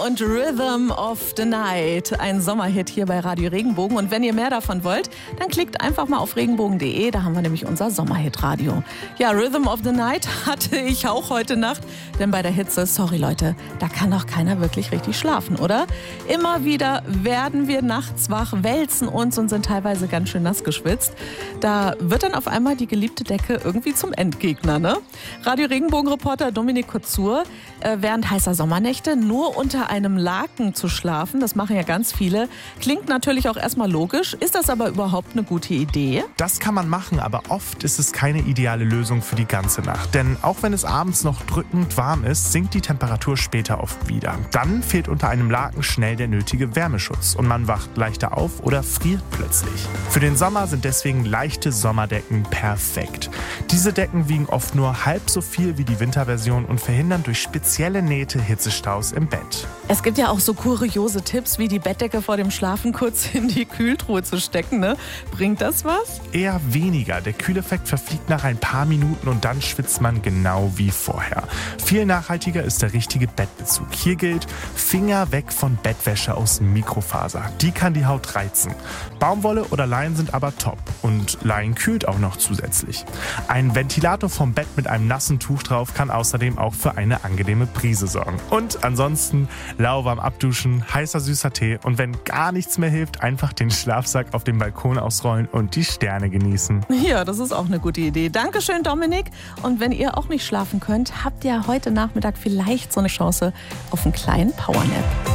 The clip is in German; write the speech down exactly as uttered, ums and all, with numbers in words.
und Rhythm of the Night. Ein Sommerhit hier bei Radio Regenbogen. Und wenn ihr mehr davon wollt, dann klickt einfach mal auf regenbogen punkt de. Da haben wir nämlich unser Sommerhit-Radio. Ja, Rhythm of the Night hatte ich auch heute Nacht. Denn bei der Hitze, sorry Leute, da kann doch keiner wirklich richtig schlafen, oder? Immer wieder werden wir nachts wach, wälzen uns und sind teilweise ganz schön nass geschwitzt. Da wird dann auf einmal die geliebte Decke irgendwie zum Endgegner, ne? Radio Regenbogen-Reporter Dominik Kutzur, äh, während heißer Sommernächte nur unter einem Laken zu schlafen, das machen ja ganz viele, klingt natürlich auch erstmal logisch. Ist das aber überhaupt eine gute Idee? Das kann man machen, aber oft ist es keine ideale Lösung für die ganze Nacht. Denn auch wenn es abends noch drückend warm ist, sinkt die Temperatur später oft wieder. Dann fehlt unter einem Laken schnell der nötige Wärmeschutz und man wacht leichter auf oder friert plötzlich. Für den Sommer sind deswegen leichte Sommerdecken perfekt. Diese Decken wiegen oft nur halb so viel wie die Winterversion und verhindern durch spezielle Nähte Hitzestaus im Bett. Es gibt ja auch so kuriose Tipps, wie die Bettdecke vor dem Schlafen kurz in die Kühltruhe zu stecken, ne? Bringt das was? Eher weniger. Der Kühleffekt verfliegt nach ein paar Minuten und dann schwitzt man genau wie vorher. Viel nachhaltiger ist der richtige Bettbezug. Hier gilt, Finger weg von Bettwäsche aus Mikrofaser. Die kann die Haut reizen. Baumwolle oder Leinen sind aber top. Und Leinen kühlt auch noch zusätzlich. Ein Ventilator vom Bett mit einem nassen Tuch drauf kann außerdem auch für eine angenehme Brise sorgen. Und ansonsten lauwarm abduschen, heißer süßer Tee und wenn gar nichts mehr hilft, einfach den Schlafsack auf dem Balkon ausrollen und die Sterne genießen. Ja, das ist auch eine gute Idee. Dankeschön, Dominik. Und wenn ihr auch nicht schlafen könnt, habt ihr heute Nachmittag vielleicht so eine Chance auf einen kleinen Powernap.